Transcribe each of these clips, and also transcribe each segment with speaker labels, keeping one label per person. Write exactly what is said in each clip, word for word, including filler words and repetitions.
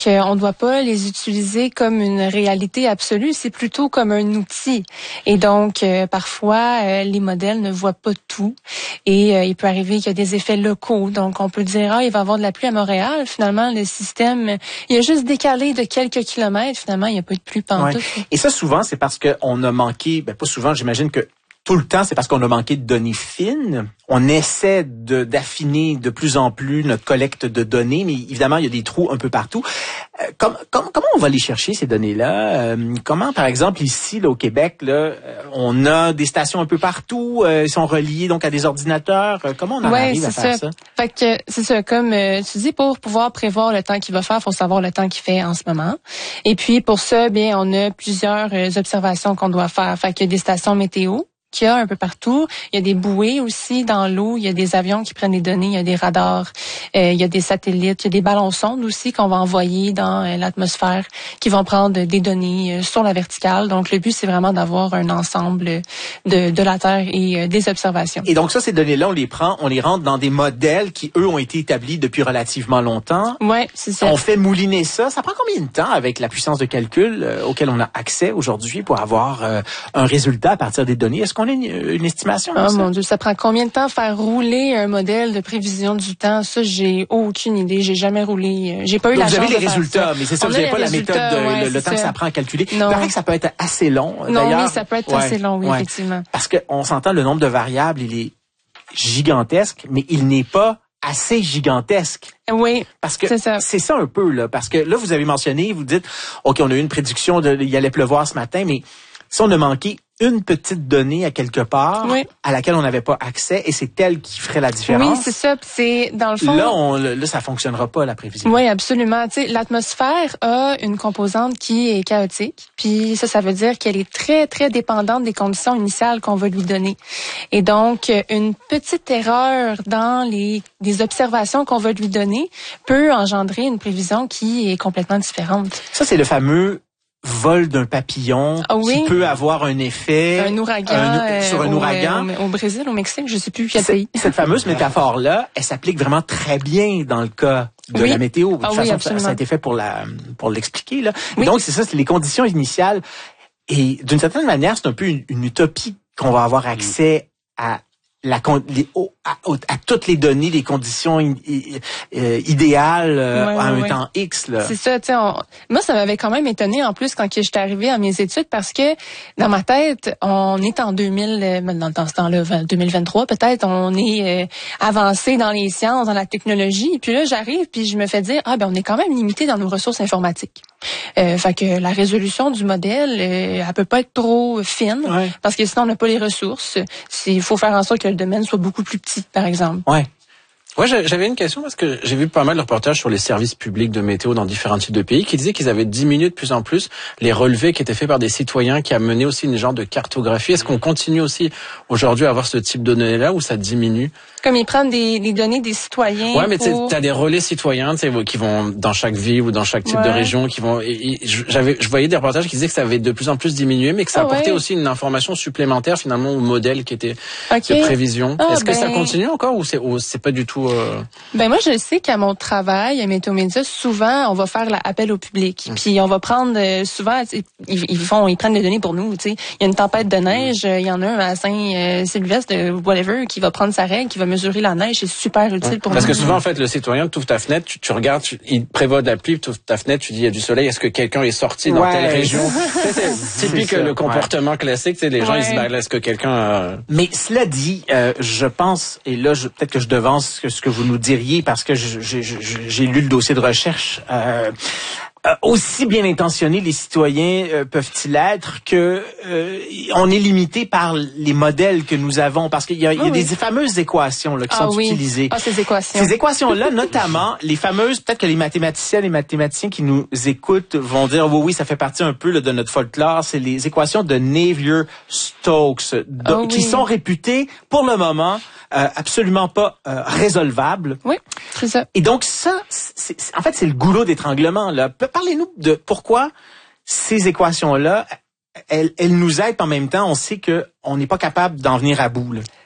Speaker 1: qu'on ne doit pas les utiliser comme une réalité absolue, c'est plutôt comme un outil. Et donc, euh, parfois, euh, les modèles ne voient pas tout. Et euh, il peut arriver qu'il y a des effets locaux. Donc, on peut dire, ah, il va y avoir de la pluie à Montréal. Finalement, le système, il a juste décalé de quelques kilomètres. Finalement, il n'y a pas de pluie pantoute.
Speaker 2: Ouais. Et ça, souvent, c'est parce qu'on a manqué, ben pas souvent, j'imagine que tout le temps, c'est parce qu'on a manqué de données fines. On essaie de d'affiner de plus en plus notre collecte de données, mais évidemment, il y a des trous un peu partout. Euh, comme, comme, comment on va aller chercher ces données-là? Euh, comment, par exemple, ici, là, au Québec, là, euh, on a des stations un peu partout, euh, ils sont reliés donc à des ordinateurs. Euh, comment on en
Speaker 1: ouais,
Speaker 2: arrive à faire ça?
Speaker 1: ça? Fait que c'est ça, comme euh, tu dis, pour pouvoir prévoir le temps qu'il va faire, il faut savoir le temps qu'il fait en ce moment. Et puis, pour ça, bien, on a plusieurs euh, observations qu'on doit faire. Fait qu'il y a des stations météo qu'il y a un peu partout. Il y a des bouées aussi dans l'eau. Il y a des avions qui prennent des données. Il y a des radars. Euh, il y a des satellites. Il y a des ballons sondes aussi qu'on va envoyer dans euh, l'atmosphère qui vont prendre des données euh, sur la verticale. Donc, le but, c'est vraiment d'avoir un ensemble de, de la Terre et euh, des observations.
Speaker 2: Et donc, ça, ces données-là, on les prend, on les rentre dans des modèles qui, eux, ont été établis depuis relativement longtemps.
Speaker 1: Ouais, c'est ça.
Speaker 2: On fait mouliner ça. Ça prend combien de temps avec la puissance de calcul euh, auquel on a accès aujourd'hui pour avoir euh, un résultat à partir des données? Est-ce qu'on a une, une estimation?
Speaker 1: Oh
Speaker 2: ça?
Speaker 1: mon Dieu, ça prend combien de temps faire rouler un modèle de prévision du temps? Ça, j'ai aucune idée. J'ai jamais roulé. J'ai pas eu
Speaker 2: donc
Speaker 1: la
Speaker 2: vous
Speaker 1: chance
Speaker 2: avez les
Speaker 1: de faire
Speaker 2: résultats,
Speaker 1: ça.
Speaker 2: mais c'est ça,
Speaker 1: On
Speaker 2: vous n'avez pas la méthode, de,
Speaker 1: ouais,
Speaker 2: le, le temps
Speaker 1: ça.
Speaker 2: que ça prend à calculer.
Speaker 1: Non.
Speaker 2: Il paraît que ça peut être assez long.
Speaker 1: Non,
Speaker 2: D'ailleurs,
Speaker 1: oui, ça peut être
Speaker 2: ouais,
Speaker 1: assez long, oui,
Speaker 2: ouais.
Speaker 1: effectivement.
Speaker 2: Parce qu'on s'entend, le nombre de variables, il est gigantesque, mais il n'est pas assez gigantesque.
Speaker 1: Oui,
Speaker 2: parce que
Speaker 1: c'est ça.
Speaker 2: C'est ça un peu, là. Parce que là, vous avez mentionné, vous dites, OK, on a eu une prédiction, de, il allait pleuvoir ce matin, mais si on a manqué une petite donnée à quelque part,
Speaker 1: oui.
Speaker 2: à laquelle on n'avait pas accès, et c'est elle qui ferait la différence.
Speaker 1: Oui, c'est ça. C'est dans le fond.
Speaker 2: Là, on, là, ça fonctionnera pas, la prévision.
Speaker 1: Oui, absolument. Tu sais, l'atmosphère a une composante qui est chaotique. Puis ça, ça veut dire qu'elle est très, très dépendante des conditions initiales qu'on va lui donner. Et donc, une petite erreur dans les, les observations qu'on va lui donner peut engendrer une prévision qui est complètement différente.
Speaker 2: Ça, c'est le fameux vol d'un papillon
Speaker 1: ah oui?
Speaker 2: qui peut avoir un effet
Speaker 1: un ouragan
Speaker 2: un, euh, sur un
Speaker 1: au,
Speaker 2: ouragan
Speaker 1: au, au Brésil, au Mexique, je sais plus quel pays.
Speaker 2: Cette fameuse métaphore là, elle s'applique vraiment très bien dans le cas de
Speaker 1: oui.
Speaker 2: la météo. De toute
Speaker 1: ah
Speaker 2: façon,
Speaker 1: oui,
Speaker 2: ça, ça a été fait pour la pour l'expliquer là.
Speaker 1: Oui.
Speaker 2: Et donc c'est ça, c'est les conditions initiales. Et d'une certaine manière, c'est un peu une, une utopie qu'on va avoir accès à la les, à, à toutes les données, les conditions in, euh, idéales euh,
Speaker 1: ouais,
Speaker 2: à un
Speaker 1: ouais.
Speaker 2: temps X. Là.
Speaker 1: C'est ça, tu sais. Moi, ça m'avait quand même étonné en plus quand que j'étais arrivée à mes études parce que dans ma tête, on est en deux mille, dans, dans ce temps-là, deux mille vingt-trois peut-être, on est euh, avancé dans les sciences, dans la technologie. Puis là, j'arrive puis je me fais dire, ah ben on est quand même limité dans nos ressources informatiques. Euh, fait que la résolution du modèle, euh, elle peut pas être trop fine
Speaker 2: ouais.
Speaker 1: parce que sinon on n'a pas les ressources. Il faut faire en sorte que le domaine soit beaucoup plus petit, par exemple.
Speaker 2: Ouais.
Speaker 3: Ouais, j'avais une question parce que j'ai vu pas mal de reportages sur les services publics de météo dans différents types de pays qui disaient qu'ils avaient diminué de plus en plus les relevés qui étaient faits par des citoyens, qui amenaient aussi une genre de cartographie. Est-ce qu'on continue aussi aujourd'hui à avoir ce type de données-là ou ça diminue?
Speaker 1: Comme ils prennent des, des données des citoyens.
Speaker 3: Ouais, mais
Speaker 1: pour...
Speaker 3: tu as des relais citoyens, tu sais, qui vont dans chaque ville ou dans chaque type
Speaker 1: ouais.
Speaker 3: de région, qui vont. Et, et, j'avais, je voyais des reportages qui disaient que ça avait de plus en plus diminué, mais que ça
Speaker 1: ah
Speaker 3: apportait
Speaker 1: ouais.
Speaker 3: aussi une information supplémentaire finalement au modèle qui était
Speaker 1: okay.
Speaker 3: de prévision.
Speaker 1: Ah,
Speaker 3: Est-ce que
Speaker 1: ben...
Speaker 3: ça continue encore ou c'est, ou c'est pas du tout euh...
Speaker 1: Ben moi je sais qu'à mon travail à Météo Média, souvent on va faire l'appel au public, mmh. puis on va prendre euh, souvent ils, ils font ils prennent les données pour nous, tu sais. Il y a une tempête de neige, il mmh. y en a un à Saint-Sylvestre, whatever, qui va prendre sa règle, qui va mesurer la neige. C'est super utile
Speaker 3: ouais.
Speaker 1: pour
Speaker 3: Parce
Speaker 1: nous.
Speaker 3: que souvent, en fait, le citoyen, tu ouvres ta fenêtre, tu, tu regardes, tu, il prévoit de la pluie, tu ouvres ta fenêtre, tu dis il y a du soleil, est-ce que quelqu'un est sorti dans
Speaker 2: ouais.
Speaker 3: telle région? C'est typique c'est le comportement ouais. classique, tu sais, les gens ouais. ils se disent est-ce que quelqu'un a...
Speaker 2: Mais cela dit, euh, je pense, et là je, peut-être que je devance ce que, ce que vous nous diriez parce que je, je, je, j'ai lu le dossier de recherche. Euh, Euh, aussi bien intentionnés les citoyens euh, peuvent-ils être que euh, on est limité par les modèles que nous avons parce qu'il y a, oh, il y a oui. des fameuses équations là qui
Speaker 1: ah,
Speaker 2: sont
Speaker 1: oui.
Speaker 2: utilisées.
Speaker 1: Ah, ces équations.
Speaker 2: Ces équations-là, notamment les fameuses, peut-être que les mathématiciens, les mathématiciens qui nous écoutent vont dire oui, oui, ça fait partie un peu là, de notre folklore. C'est les équations de Navier-Stokes de,
Speaker 1: oh,
Speaker 2: qui
Speaker 1: oui.
Speaker 2: sont réputées pour le moment euh, absolument pas euh, résolvables.
Speaker 1: Oui, c'est ça.
Speaker 2: Et donc ça, c'est, c'est, en fait, c'est le goulot d'étranglement là. Parlez-nous de pourquoi ces équations-là, elles, elles nous aident en même temps. On sait que on n'est pas capable d'en venir à bout. Là.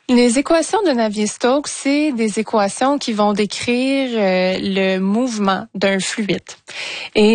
Speaker 1: Les équations de Navier-Stokes, c'est des équations qui vont décrire euh, le mouvement d'un fluide. Et